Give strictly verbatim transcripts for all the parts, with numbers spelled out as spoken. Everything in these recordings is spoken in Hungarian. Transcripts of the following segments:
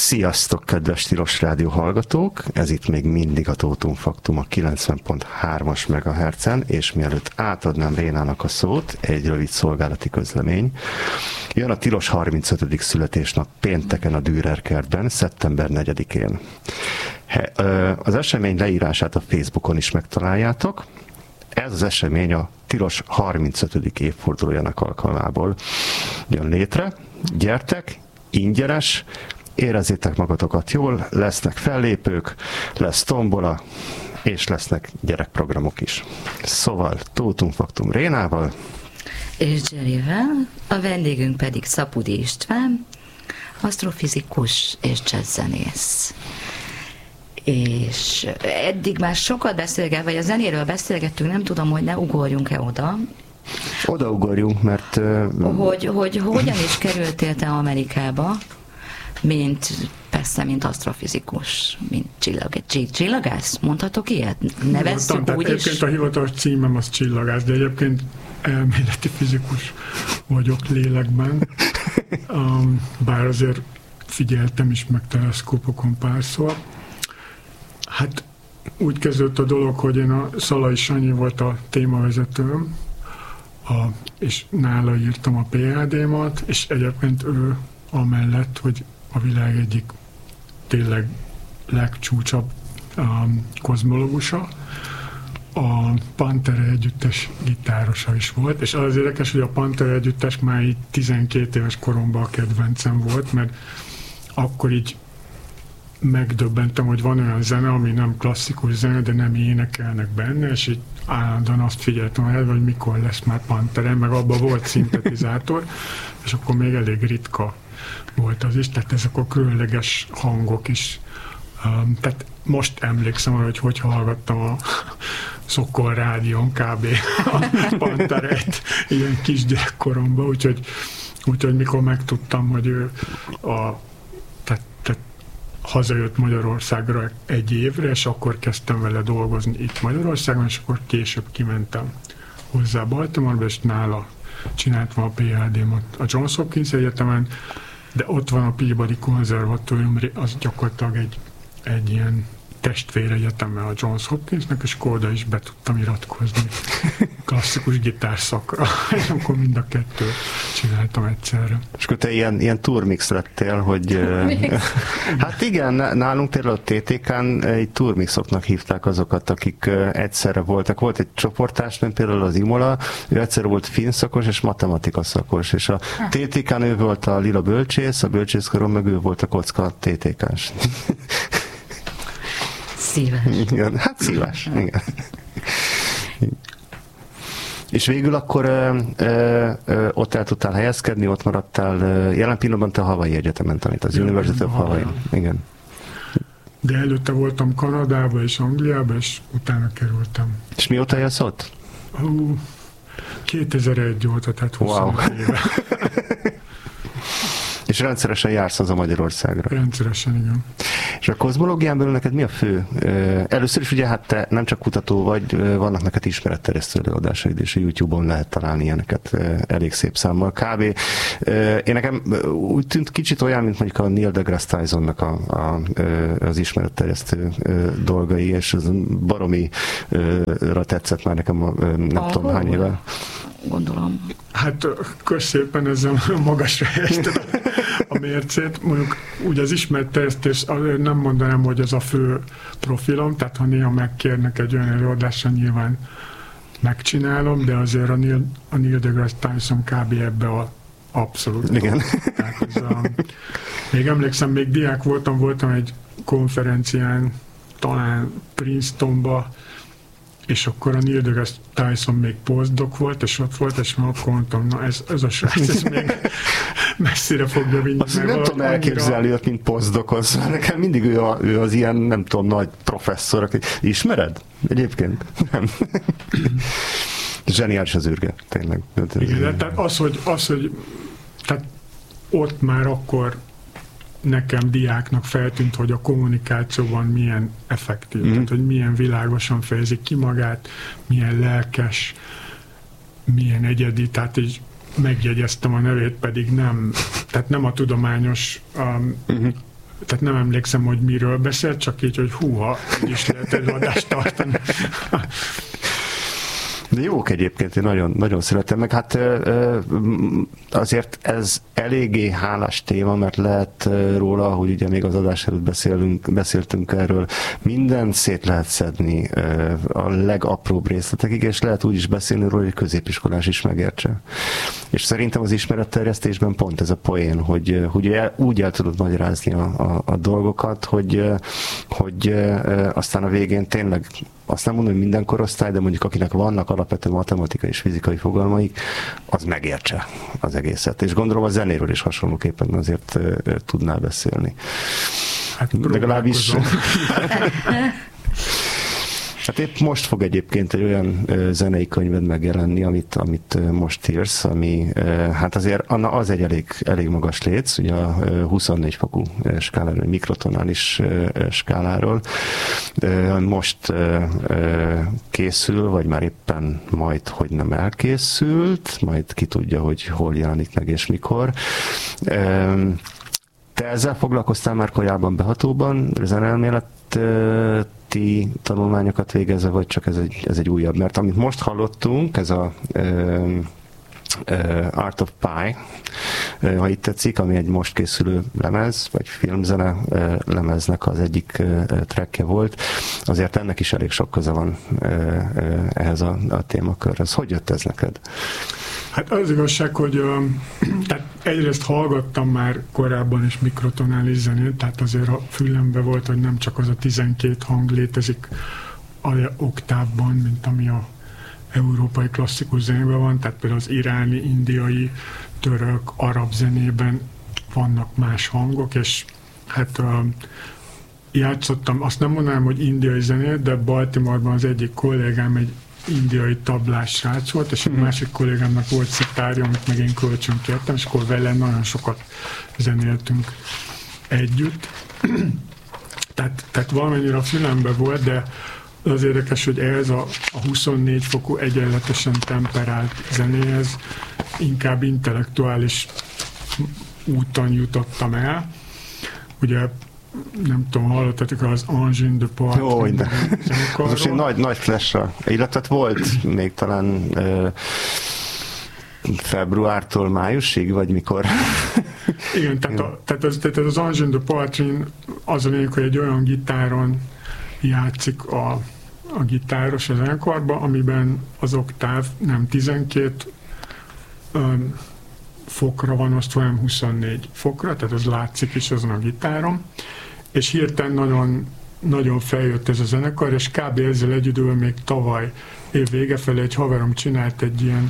Sziasztok, kedves Tilos Rádió hallgatók! Ez itt még mindig a Tótum Faktum a kilencven pont hármas megahertzen, és mielőtt átadnám Rénának a szót, egy rövid szolgálati közlemény. Jön a Tilos harmincötödik születésnap pénteken a Dürer kertben, szeptember negyedikén. Az esemény leírását a Facebookon is megtaláljátok. Ez az esemény a Tilos harmincötödik évfordulójának alkalmából jön létre. Gyertek, ingyenes, érezzétek magatokat jól, lesznek fellépők, lesz tombola, és lesznek gyerekprogramok is. Szóval Tótum Faktum Rénával. És Jerryvel, a vendégünk pedig Szapudi István, asztrofizikus és jazzzenész. És eddig már sokat beszélget, vagy a zenéről beszélgettünk, nem tudom, hogy ne ugorjunk-e oda. Odaugorjunk, mert... Uh... Hogy, hogy hogyan is kerültél te Amerikába, mint, persze, mint asztrofizikus, mint csillag, csillagász, mondhatok ilyet? Nevezzük Mondtam, úgy egyébként is? a hivatalos címem az csillagász, de egyébként elméleti fizikus vagyok lélekben, um, bár azért figyeltem is meg teleszkópokon párszor. Hát úgy kezdődött a dolog, hogy én a Szalai Sanyi volt a témavezetőm, a, és nála írtam a pé há dé-mat, és egyébként ő amellett, hogy a világ egyik tényleg legcsúcsabb um, kozmológusa, a Pantera együttes gitárosa is volt, és az érdekes, hogy a Pantera együttes már így tizenkét éves koromban a kedvencem volt, mert akkor így megdöbbentem, hogy van olyan zene, ami nem klasszikus zene, de nem énekelnek benne, és így állandóan azt figyeltem el, hogy mikor lesz már Pantera, meg abban volt szintetizátor, és akkor még elég ritka volt az is, tehát ezek a különleges hangok is. Um, tehát most emlékszem arra, hogy hogy hallgattam a Szokol rádión kb. A Panterát ilyen kisgyerekkoromban, úgyhogy, úgyhogy mikor megtudtam, hogy ő a, tehát, tehát hazajött Magyarországra egy évre, és akkor kezdtem vele dolgozni itt Magyarországon, és akkor később kimentem hozzá Baltimoreba, és nála csináltam a pé há dé-mat a Johns Hopkins Egyetemen, de ott van a Peabody Konzervatórium, az gyakorlatilag egy, egy ilyen testvéregyetem a Johns Hopkinsnek, és akkor oda is be tudtam iratkozni klasszikus gitárszakra, és akkor mind a kettőt csináltam egyszerre. És akkor te ilyen, ilyen turmix lettél, hogy... hát igen, nálunk például a té té ká-n egy turmixoknak hívták azokat, akik egyszerre voltak. Volt egy csoporttársnőm, például az Imola, ő egyszerre volt finn szakos és matematika szakos, és a té té ká-n ő volt a lila bölcsész, a bölcsészkaron meg ő volt a kocka té té ká-s. Szíves. Igen, hát szíves, igen. És végül akkor ö, ö, ö, ott el tudtál helyezkedni, ott maradtál, ö, jelen pillanatban te a Hawaii Egyetemen tanítasz, az University of Hawaii. Igen. De előtte voltam Kanadában és Angliában, és utána kerültem. És mióta élsz ott? Hú, kétezer-egy óta, tehát huszonöt wow. éve. És rendszeresen jársz az a Magyarországra. Rendszeresen, igen. És a kozmológián belül neked mi a fő? Először is ugye hát te nem csak kutató vagy, vannak neked ismeretterjesztő előadásaid, és a YouTube-on lehet találni ilyeneket elég szép számmal. Kb. Én nekem úgy tűnt kicsit olyan, mint mondjuk a Neil deGrasse Tysonnak a, a, az ismeretterjesztő dolgai, és az baromira tetszett már nekem a, nem ah, tudom hány éve. Gondolom. Hát köszépen ezzel magasra helyezted a mércét. Mondjuk úgy az ismeretterjesztés, nem mondanám, hogy ez a fő profilom, tehát ha néha megkérnek egy olyan előadásra, nyilván megcsinálom, de azért a Neil, a Neil deGrasse Tyson kb. Ebbe a abszolút. Igen. Tehát ez a, még emlékszem, még diák voltam, voltam egy konferencián, talán Princetonba, és akkor a Neil deGrasse Tyson még postdoc volt, és ott volt, és már akkor mondtam, na ez, ez a srác, ez még messzire fogja vinni. Azt nem tudom elképzelni őt, mint postdochoz. Nekem mindig ő, a, ő az ilyen, nem tudom, nagy professzor, aki... Ismered? Egyébként? Nem. Zseniális az űrge, tényleg. Igen, de tehát az, hogy, az, hogy tehát ott már akkor nekem diáknak feltűnt, hogy a kommunikációban milyen effektív, mm. tehát hogy milyen világosan fejezik ki magát, milyen lelkes, milyen egyedi, tehát így megjegyeztem a nevét, pedig nem, tehát nem a tudományos um, mm-hmm. tehát nem emlékszem, hogy miről beszélt, csak így, hogy húha, így is lehet előadást tartani. De jók egyébként, én nagyon, nagyon szeretem, meg hát azért ez eléggé hálás téma, mert lehet róla, hogy ugye még az adás előtt beszélünk, beszéltünk erről, mindent szét lehet szedni a legapróbb részletekig, és lehet úgy is beszélni róla, hogy középiskolás is megértse. És szerintem az ismeretterjesztésben pont ez a poén, hogy, hogy el, úgy el tudod magyarázni a, a, a dolgokat, hogy, hogy aztán a végén tényleg, azt nem mondom, hogy minden korosztály, de mondjuk akinek vannak alapvető matematikai és fizikai fogalmaik, az megértse az egészet. És gondolom a zenéről is hasonlóképpen azért tudnál beszélni. Hát legalábbis... Hát épp most fog egyébként egy olyan ö, zenei könyved megjelenni, amit, amit ö, most írsz, ami ö, hát azért az egy elég, elég magas léc, ugye a ö, huszonnégy fokú skáláról, mikrotonális ö, skáláról. Ö, most ö, ö, készül, vagy már éppen majd, hogy nem elkészült, majd ki tudja, hogy hol jelenik meg és mikor. Ö, Te ezzel foglalkoztál már korábban behatóban, zeneelméleti tanulmányokat végezve, vagy csak ez egy, ez egy újabb? Mert amit most hallottunk, ez a uh, uh, Art of Pie, uh, ha itt tetszik, ami egy most készülő lemez, vagy filmzene uh, lemeznek az egyik uh, trackje volt, azért ennek is elég sok köze van uh, uh, ehhez a, a témakörhez. Hogy jött ez neked? Hát az igazság, hogy uh, tehát egyrészt hallgattam már korábban is mikrotonális zenét, tehát azért a fülembe volt, hogy nem csak az a tizenkét hang létezik a oktávban, mint ami a európai klasszikus zenében van, tehát például az iráni, indiai, török, arab zenében vannak más hangok, és hát uh, játszottam, azt nem mondanám, hogy indiai zenét, de Baltimore-ban az egyik kollégám egy indiai tablás srác volt, és egy mm. másik kollégámnak volt szitárja, amit meg én kölcsön kértem, és akkor vele nagyon sokat zenéltünk együtt. tehát, tehát valamennyire a fülembe volt, de az érdekes, hogy ez a, a huszonnégy fokú egyenletesen temperált zenéhez inkább intellektuális úton jutottam el. Ugye nem tudom, hallottatok az Engine de Part. Jó, de most egy nagy, nagy flash-ra. Illetve volt még talán uh, februártól májusig, vagy mikor? Igen, tehát, a, tehát, az, tehát az Engine de Partrin az a lényeg, hogy egy olyan gitáron játszik a, a gitáros a zenekarban, amiben az oktáv nem tizenkét um, fokra van osztva, hanem huszonnégy fokra, tehát az látszik is azon a gitáron, és hirtelen nagyon, nagyon feljött ez a zenekar, és kb. Ezzel egy időben még tavaly év vége felé egy haverom csinált egy ilyen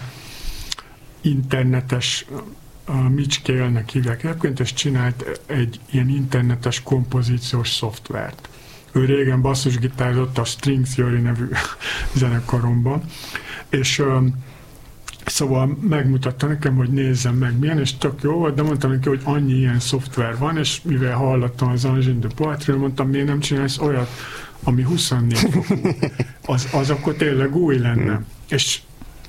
internetes, uh, Mitch Cale-nek hívják egyébként, és csinált egy ilyen internetes kompozíciós szoftvert. Ő régen basszusgitározott a String Theory nevű zenekaromban, és um, szóval megmutatta nekem, hogy nézzem meg milyen, és tök jó volt, de mondtam neki, hogy annyi ilyen szoftver van, és mivel hallottam az Engine de Partről, mondtam, miért nem csinálsz olyat, ami huszonnégy fokú. Az, az akkor tényleg új lenne. És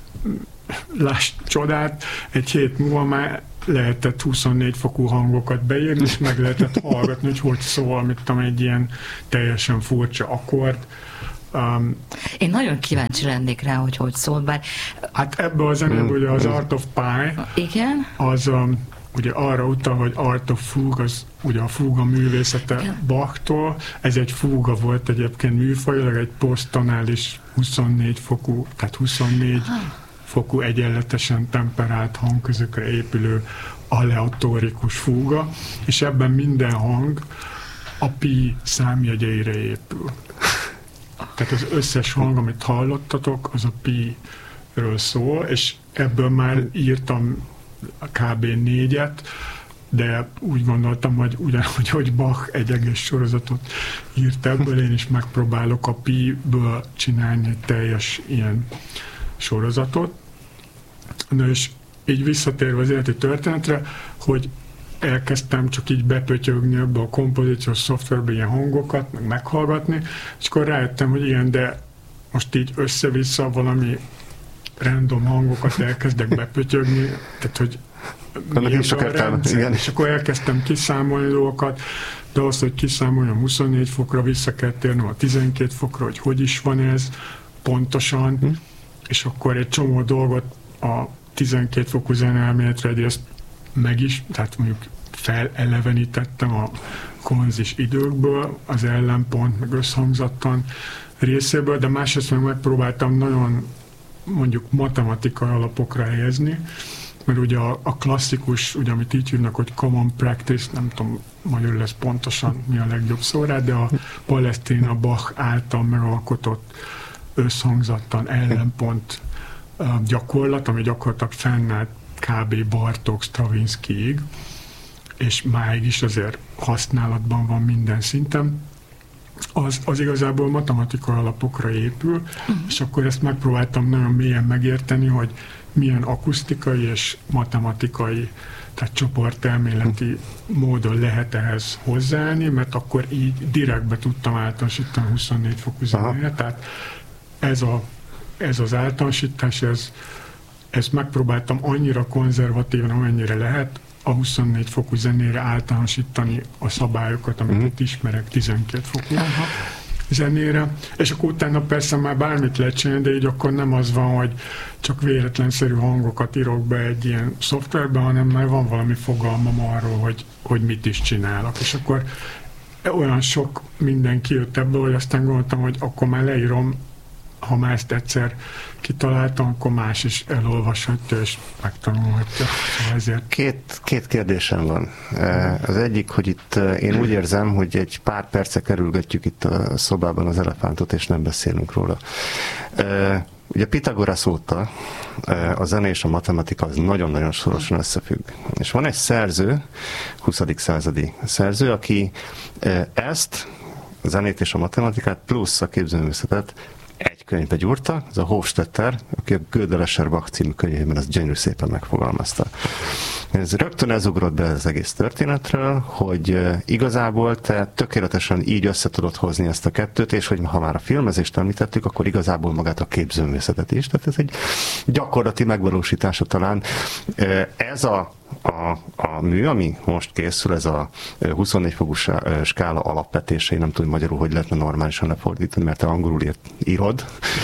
láss csodát, egy hét múlva már lehetett huszonnégy fokú hangokat beírni, és meg lehetett hallgatni, hogy hogy szól, mit tudom, egy ilyen teljesen furcsa akkord. Um, Én nagyon kíváncsi lennék rá, hogy hogy szól, bár... Hát ebben a zenében ugye az Art of Pie, igen? az um, ugye arra utal, hogy Art of Fugue, az ugye a fúga művészete igen. Bachtól. Ez egy fúga volt egyébként műfajilag, egy posztonális huszonnégy fokú, tehát huszonnégy ah. fokú egyenletesen temperált hangközökre épülő aleatórikus fúga, és ebben minden hang a pi számjegyeire épül. Tehát az összes hang, amit hallottatok, az a pi-ről szól, és ebből már írtam kb. négyet, de úgy gondoltam, hogy ugyanúgy, hogy Bach egy egész sorozatot írt ebből, én is megpróbálok a pi-ből csinálni egy teljes ilyen sorozatot. Na és így visszatérve az életi történetre, hogy elkezdtem csak így bepötyögni ebbe a kompozíciós szoftverbe ilyen hangokat, meg meghallgatni, és akkor rájöttem, hogy igen, de most így össze-vissza valami random hangokat elkezdek bepötyögni, tehát hogy a rendszer, igen. És akkor elkezdtem kiszámolni dolgokat, de az, hogy kiszámoljam huszonnégy fokra, vissza kell térnem a tizenkét fokra, hogy hogy is van ez pontosan, hm. és akkor egy csomó dolgot a tizenkét fokú zeneelméletre egyrészt meg is, tehát mondjuk felelevenítettem a konzis időkből, az ellenpont, meg összhangzattan részéből, de másrészt meg megpróbáltam nagyon mondjuk matematikai alapokra helyezni, mert ugye a, a klasszikus, ugye amit így hívnak, hogy common practice, nem tudom, magyarul lesz pontosan mi a legjobb szó rá, de a Palestrina Bach által megalkotott összhangzattan ellenpont gyakorlat, ami gyakorlatilag fennállt kb. Bartók, Stravinskyig, és máig is azért használatban van minden szinten, az, az igazából matematikai alapokra épül, uh-huh. és akkor ezt megpróbáltam nagyon mélyen megérteni, hogy milyen akusztikai és matematikai, tehát csoportelméleti uh-huh. módon lehet ehhez hozzáállni, mert akkor így direktbe tudtam általánosítani huszonnégy fokú zenére, tehát ez, a, ez az általánosítás, ez, ezt megpróbáltam annyira konzervatívan, amennyire lehet, a huszonnégy fokú zenére általánosítani a szabályokat, amit uh-huh. ismerek tizenkét fokú uh-huh. zenére, és akkor utána persze már bármit lehet csinálni, de így akkor nem az van, hogy csak véletlenszerű hangokat írok be egy ilyen szoftverbe, hanem már van valami fogalmam arról, hogy, hogy mit is csinálok, és akkor olyan sok minden kijött ebből, hogy aztán gondoltam, hogy akkor már leírom, ha már ezt egyszer kitaláltam, akkor más is elolvashatja és megtanulhatja. Ezért... Két, két kérdésem van. Az egyik, hogy itt én úgy érzem, hogy egy pár perce kerülgetjük itt a szobában az elefántot, és nem beszélünk róla. Ugye Pitagorasz óta a zene és a matematika az nagyon-nagyon szorosan összefügg. És van egy szerző, huszadik századi szerző, aki ezt, a zenét és a matematikát plusz a képzőművészetet egy könyvbe gyúrta, ez a Hofstetter, aki a Gödel-Escher-Bach című könyvében ezt gyönyörű szépen megfogalmazta. Ez rögtön ez ugrott be az egész történetről, hogy igazából te tökéletesen így össze tudod hozni ezt a kettőt, és hogy ha már a filmezést említettük, akkor igazából magát a képzőművészetet is. Tehát ez egy gyakorlati megvalósítása talán. Ez a A, a mű, ami most készül, ez a huszonnégy fokú skála alapvetése, én nem tudom magyarul, hogy lehetne normálisan lefordítani, mert te angolul írt, írod.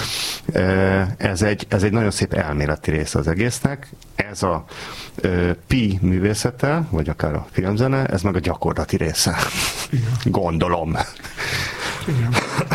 Ez egy, ez egy nagyon szép elméleti része az egésznek. Ez a pi művészete, vagy akár a filmzene, ez meg a gyakorlati része. Igen. Gondolom. Igen.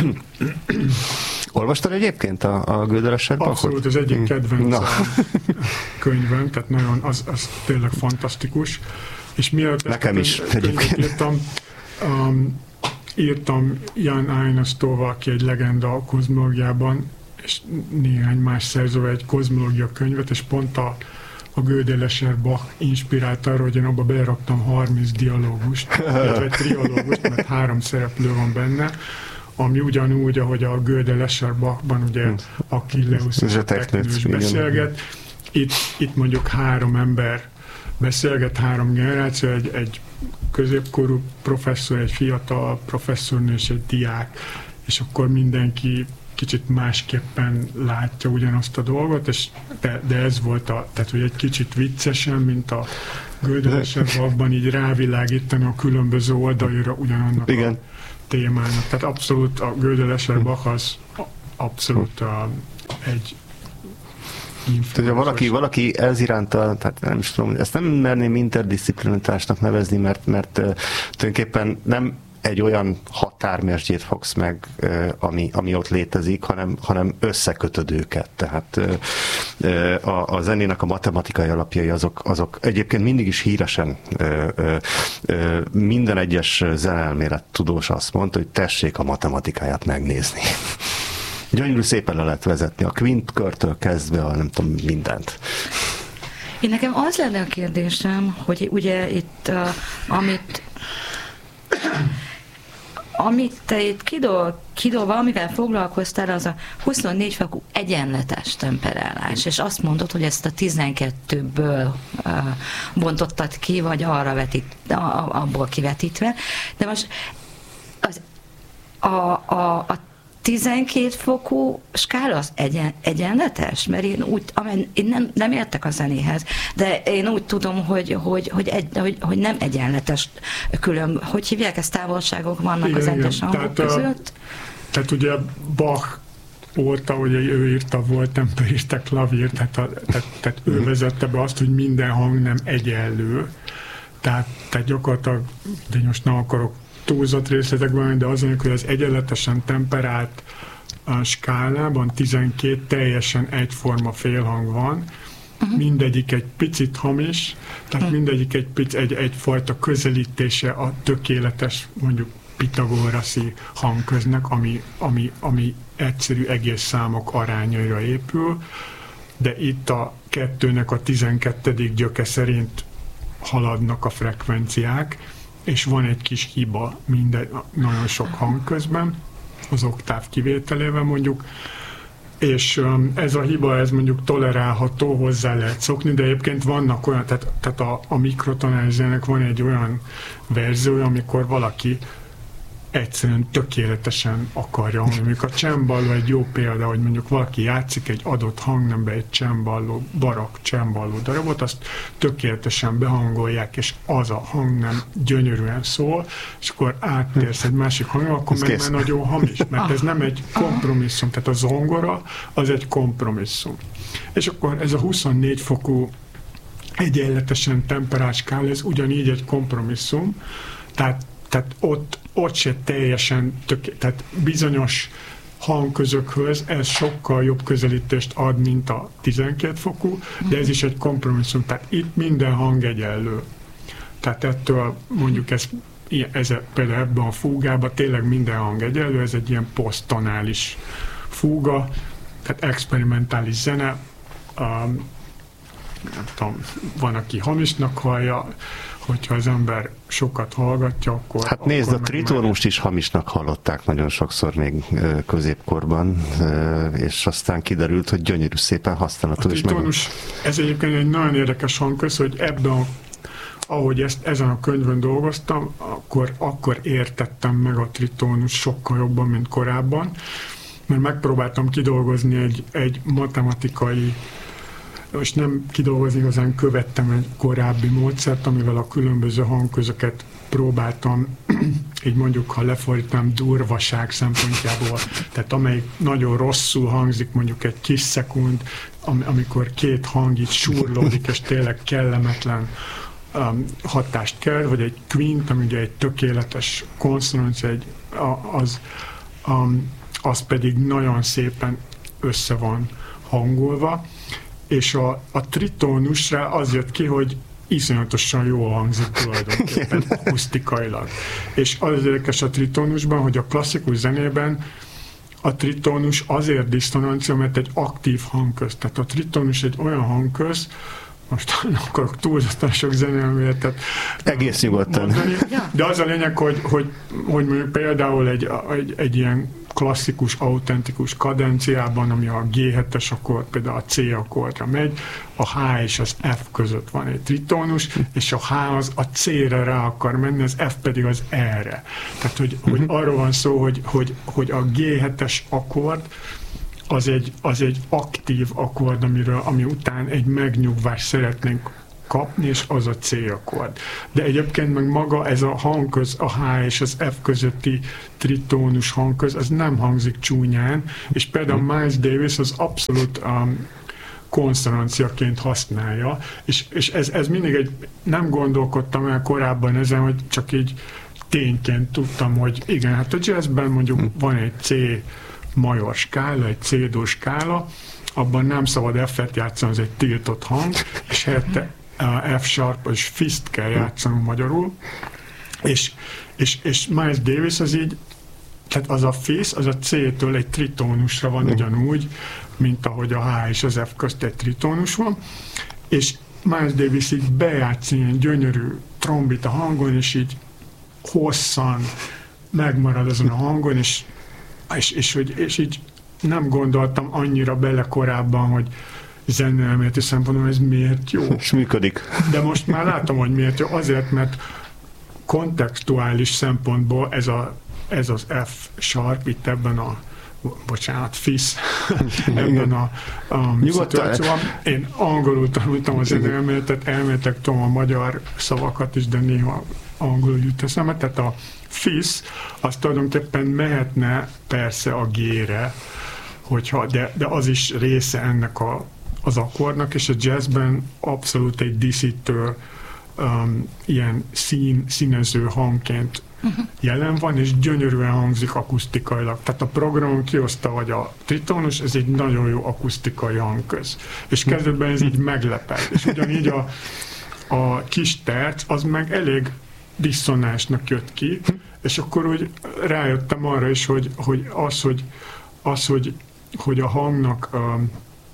Olvastad egyébként a, a Gödel-Escher-Bachot? Abszolút, az egyik kedvenc könyvem, tehát nagyon, az, az tényleg fantasztikus. És mielőtt nekem is egyébként írtam, um, írtam Jan Einarstóval, aki egy legenda a kozmológiában, és néhány más szerzővel egy kozmológia könyvet, és pont a, a Gödel-Escher-Bach inspirált arra, hogy én abba beleraktam harminc dialógust, illetve triológust, mert három szereplő van benne, ami ugyanúgy, ahogy a Gödel-Escher-Bachban ugye Achilleus és a Teknős beszélget. Itt, itt mondjuk három ember beszélget, három generáció, egy, egy középkorú professzor, egy fiatal professzornő és egy diák, és akkor mindenki kicsit másképpen látja ugyanazt a dolgot, és de, de ez volt a, tehát hogy egy kicsit viccesen, mint a Gödel-Escher-Bachban így rávilágítani a különböző oldalira ugyanannak igen. a témának. Tehát abszolút a Gödel-Escher-Bach az abszolút a, egy Tehát, valaki, valaki ez iránta, tehát nem is tudom, ezt nem merném interdisziplinaritásnak nevezni, mert, mert uh, tulajdonképpen nem egy olyan határmesdjét fogsz meg, uh, ami, ami ott létezik, hanem, hanem összekötöd őket. Tehát uh, uh, a, a zenének a matematikai alapjai azok, azok egyébként mindig is híresen uh, uh, uh, minden egyes zeneelmélet tudós azt mondta, hogy tessék a matematikáját megnézni. Gyönyörű szépen le lehet vezetni a kvintkörtől kezdve, a nem tudom, mindent. Én nekem az lenne a kérdésem, hogy ugye itt, uh, amit amit te itt kidol, kidolva, amivel foglalkoztál, az a huszonnégy fokú egyenletes temperálás, és azt mondod, hogy ezt a tizenkettőből uh, bontottad ki, vagy arra vetít, abból kivetítve, de most az, a, a, a tizenkét fokú skála az egyen, egyenletes? Mert én úgy, amen, én nem, nem értek a zenéhez, de én úgy tudom, hogy, hogy, hogy, egy, hogy, hogy nem egyenletes külön, hogy hívják, ez távolságok vannak igen, az egyes hangok között? A, tehát ugye Bach óta, hogy ő írta, volt temperista klavír, tehát, a, tehát, tehát ő vezette be azt, hogy minden hang nem egyenlő. Tehát, tehát gyakorlatilag, de most nem akarok túlzott részletekben, de az, hogy az egyenletesen temperált a skálában tizenkét teljesen egyforma félhang van, uh-huh. mindegyik egy picit hamis, tehát uh-huh. mindegyik egy pic, egy, egyfajta közelítése a tökéletes, mondjuk pitagóraszi hangköznek, ami, ami, ami egyszerű egész számok arányaira épül, de itt a kettőnek a tizenkettedik gyöke szerint haladnak a frekvenciák, és van egy kis hiba minden, nagyon sok hangközben, az oktáv kivételével mondjuk, és um, ez a hiba, ez mondjuk tolerálható, hozzá lehet szokni, de egyébként vannak olyan, tehát, tehát a, a mikrotonálizának van egy olyan verziója, amikor valaki egyszerűen tökéletesen akarja hangni. Mondjuk a cemballó egy jó példa, hogy mondjuk valaki játszik egy adott hangnembe egy cemballó, barak cemballó darabot, azt tökéletesen behangolják, és az a hangnem gyönyörűen szól, és akkor áttérsz egy másik hangra, akkor meg már nagyon hamis, mert ez nem egy kompromisszum, tehát a zongora az egy kompromisszum. És akkor ez a huszonnégy fokú egyenletesen temperált skála, ez ugyanígy egy kompromisszum, tehát, tehát ott ott se teljesen, tök, tehát bizonyos hangközökhöz ez sokkal jobb közelítést ad, mint a tizenkét fokú, de ez is egy kompromisszum, tehát itt minden hang egyenlő. Tehát ettől mondjuk ez, ez például ebben a fúgában tényleg minden hang egyenlő, ez egy ilyen posztonális fúga, tehát experimentális zene, um, nem tudom, van, aki hamisnak hallja, hogyha az ember sokat hallgatja, akkor... Hát nézd, akkor a tritónust is hamisnak hallották nagyon sokszor még középkorban, és aztán kiderült, hogy gyönyörű szépen használható. A tritónus, meg... ez egyébként egy nagyon érdekes hangköz, hogy ebben, a, ahogy ezt, ezen a könyvön dolgoztam, akkor, akkor értettem meg a tritónus sokkal jobban, mint korábban, mert megpróbáltam kidolgozni egy, egy matematikai, most nem kidolgozni, igazán követtem egy korábbi módszert, amivel a különböző hangközöket próbáltam, így mondjuk, ha lefordítom, durvaság szempontjából, tehát amelyik nagyon rosszul hangzik, mondjuk egy kis szekund, am- amikor két hang így súrlódik, és tényleg kellemetlen um, hatást kell, vagy egy quint, ami ugye egy tökéletes konszonancia, egy, a, az, um, az pedig nagyon szépen össze van hangolva, és a, a tritónusra az jött ki, hogy iszonyatosan jól hangzik tulajdonképpen akusztikailag. És az érdekes a tritónusban, hogy a klasszikus zenében a tritónus azért diszonancia, mert egy aktív hangköz. Tehát a tritónus egy olyan hangköz, most nem akarok túlzottan sok zenélműletet egész nyugodtan mondani, de az a lényeg, hogy, hogy, hogy mondjuk például egy, egy, egy ilyen klasszikus, autentikus kadenciában, ami a gé hetes akkord, például a C akkordra megy, a H és az F között van egy tritónus, és a H az a C-re rá akar menni, az F pedig az E-re. Tehát, hogy, uh-huh. hogy arról van szó, hogy, hogy, hogy a gé hetes akkord az egy, az egy aktív akkord, amiről, ami után egy megnyugvást szeretnénk kapni, és az a C akkord. De egyébként meg maga ez a hangköz, a H és az F közötti tritónus hangköz, az nem hangzik csúnyán, és például Miles Davis az abszolút um, konszonanciaként használja, és, és ez, ez mindig egy, nem gondolkodtam el korábban ezen, hogy csak így tényként tudtam, hogy igen, hát a jazzben mondjuk van egy C major skála, egy C-dur skála, abban nem szabad F-et játszani, az egy tiltott hang, és helyette F-sharp és fist kell játszani magyarul, és, és, és Miles Davis az így, tehát az a fist, az a C-től egy tritónusra van ugyanúgy, mint ahogy a H és az F közt egy tritónus van, és Miles Davis így bejátszik ilyen gyönyörű trombita hangon, és így hosszan megmarad azon a hangon, és És, és, és, és így nem gondoltam annyira bele korábban, hogy zeneelméleti szempontból ez miért jó. És működik. De most már látom, hogy miért jó. Azért, mert kontextuális szempontból ez, a, ez az F-sharp itt ebben a bocsánat, fisz ebben a, a szituációban. Én angolul tanultam az zeneelméletet, elméletek tudom a magyar szavakat is, de néha angolul jut eszembe, tehát a fisz, az tulajdonképpen mehetne persze a G-re, hogyha, de, de az is része ennek a, az akkordnak, és a jazzben abszolút egy díszítő, um, ilyen szín, színező hangként uh-huh. jelen van, és gyönyörűen hangzik akusztikailag. Tehát a programon kihozta, hogy a tritónus, ez egy nagyon jó akusztikai hangköz. És kezdetben ez így meglepett. És ugyanígy a, a kis terc, az meg elég diszonásnak jött ki, és akkor úgy rájöttem arra is, hogy, hogy az, hogy, az, hogy, hogy a hangnak um,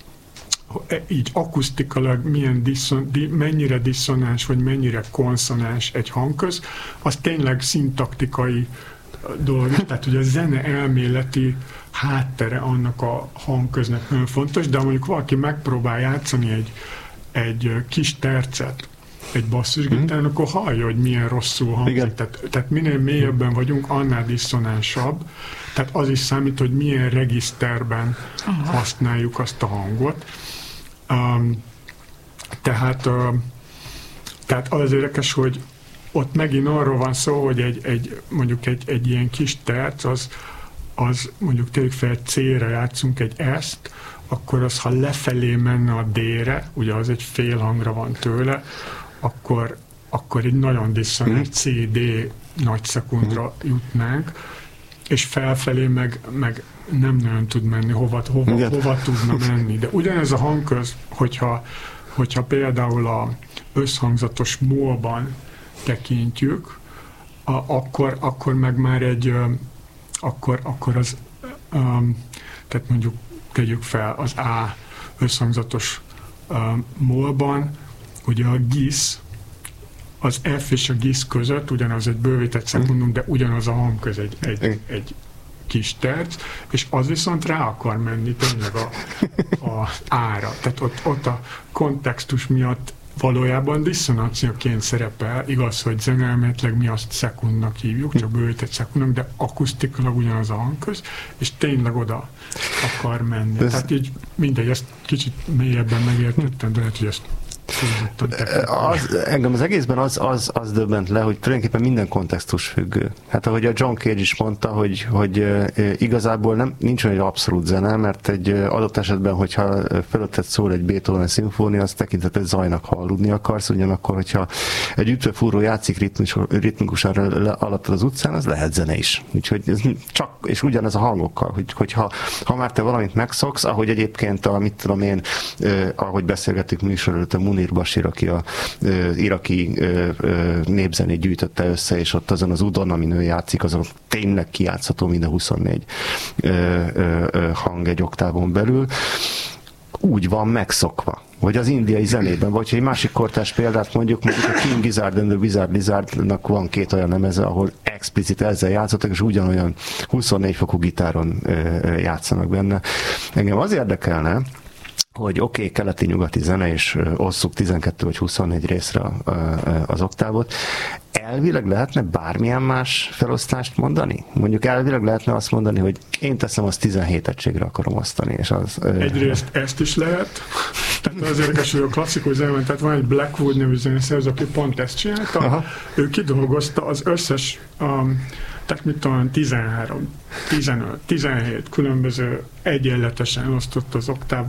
így akusztikailag milyen diszon, di, mennyire diszonáns, vagy mennyire konszonáns egy hangköz, az tényleg szintaktikai dolog, tehát hogy a zene elméleti háttere annak a hangköznek nagyon fontos, de mondjuk valaki megpróbál játszani egy, egy kis tercet, egy basszusgitáron, mm. akkor hallja, hogy milyen rosszul hangzik. Tehát, tehát minél mélyebben vagyunk, annál diszonánsabb. Tehát az is számít, hogy milyen regiszterben uh-huh. használjuk azt a hangot. Um, tehát, uh, tehát az érdekes, hogy ott megint arról van szó, hogy egy, egy, mondjuk egy, egy ilyen kis terc, az, az mondjuk tegyük fel C-re játszunk egy S-t, akkor az, ha lefelé menne a D-re, ugye az egy fél hangra van tőle, akkor, akkor egy nagyon diszonás C D nagy szekundra jutnánk, és felfelé meg, meg nem nagyon tud menni, hova, hova, hova tudna menni. De ugyanez a hangköz, hogyha, hogyha például a összhangzatos mólban tekintjük, a, akkor, akkor meg már egy, akkor, akkor az, um, tehát mondjuk tegyük fel az A összhangzatos um, mólban, ugye a gisz, az F és a gisz között ugyanaz egy bővített szekundum, de ugyanaz a hangköz egy, egy, egy kis terc, és az viszont rá akar menni tényleg a, a ára. Tehát ott, ott a kontextus miatt valójában diszonanciaként szerepel, igaz, hogy zeneelméletileg mi azt szekundnak hívjuk, csak bővített szekundnak, de akusztikailag ugyanaz a hangköz, és tényleg oda akar menni. Ez... Tehát így mindegy, ezt kicsit mélyebben megértettem, de lehet, hogy ezt Az, engem az egészben az, az, az döbbent le, hogy tulajdonképpen minden kontextus függő. Hát ahogy a John Cage is mondta, hogy, hogy e, igazából nem, nincs olyan abszolút zene, mert egy adott esetben, hogyha fölötted szól egy Beethoven szimfónia, az tekintet egy zajnak halludni akarsz, ugyanakkor, hogyha egy ütvefúró játszik ritmus, ritmikusan alatt az utcán, az lehet zene is. Úgyhogy ez csak, és ugyanez a hangokkal, hogy, hogyha ha már te valamit megszoksz, ahogy egyébként a, mit tudom én, eh, ahogy beszélgettük műsor előtt, a Munir Bashir, aki a uh, iraki uh, uh, népzenét gyűjtötte össze, és ott azon az udon, amin ő játszik, azon tényleg kijátszható mind a huszonnégy uh, uh, uh, hang egy oktávon belül. Úgy van megszokva, vagy az indiai zenében, vagy egy másik kortárs példát mondjuk, mondjuk a King Gizzard and the Wizard Lizardnak van két olyan lemeze, ahol explicit ezzel játszottak, és ugyanolyan huszonnégy fokú gitáron uh, játszanak benne. Engem az érdekelne, hogy oké, okay, keleti-nyugati zene, és osszuk tizenkettő vagy huszonnégy részre az oktávot. Elvileg lehetne bármilyen más felosztást mondani? Mondjuk elvileg lehetne azt mondani, hogy én teszem, azt tizenhét egységre akarom osztani. És az, egyrészt ezt is lehet. Tehát az érdekes, hogy a klasszikus zenében, tehát van egy Blackwood nevű zeneszerző, aki pont ezt csinálta. Aha. Ő kidolgozta az összes um, tehát mit tudom, tizenhárom, tizenöt, tizenhét különböző egyenletesen osztott az oktávon